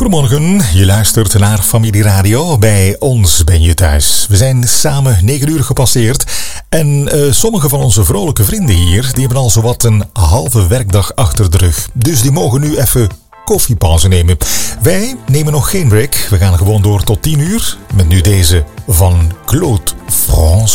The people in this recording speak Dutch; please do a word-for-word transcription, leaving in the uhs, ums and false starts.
Goedemorgen, je luistert naar Familie Radio. Bij ons ben je thuis. We zijn samen negen uur gepasseerd. En uh, sommige van onze vrolijke vrienden hier, die hebben al zowat een halve werkdag achter de rug. Dus die mogen nu even koffiepauze nemen. Wij nemen nog geen break. We gaan gewoon door tot tien uur. Met nu deze van Claude François.